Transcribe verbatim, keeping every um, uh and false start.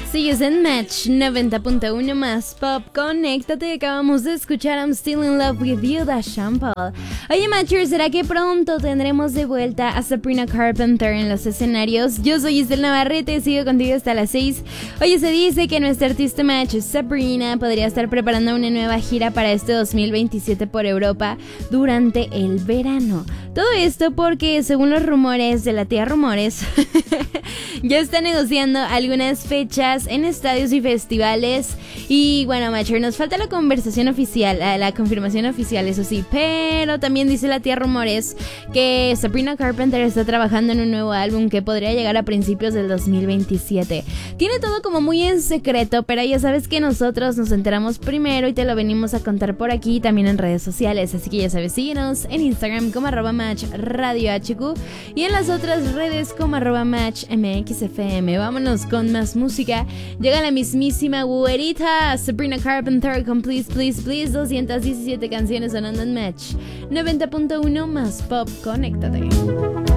Sigues en Match noventa punto uno más Pop. Conéctate, acabamos de escuchar I'm Still in Love with You de Sean Paul. Oye, Matchers, ¿será que pronto tendremos de vuelta a Sabrina Carpenter en los escenarios? Yo soy Isel Navarrete y sigo contigo hasta las seis. Oye, se dice que nuestra artista Match, Sabrina, podría estar preparando una nueva gira para este dos mil veintisiete por Europa durante el verano. Todo esto porque, según los rumores de la tía Rumores, ya está negociando algunas fechas en estadios y festivales. Y bueno, Matcher, nos falta la conversación oficial, la confirmación oficial, eso sí. Pero también dice la tía Rumores que Sabrina Carpenter está trabajando en un nuevo álbum que podría llegar a principios del dos mil veintisiete. Tiene todo como muy en secreto, pero ya sabes que nosotros nos enteramos primero y te lo venimos a contar por aquí y también en redes sociales. Así que ya sabes, síguenos en Instagram como arroba match radio hq y en las otras redes como arroba match mxfm. Vámonos con más música. Llega la mismísima güerita Sabrina Carpenter con Please Please Please. Doscientas diecisiete canciones sonando en Match noventa punto uno más Pop. Conéctate.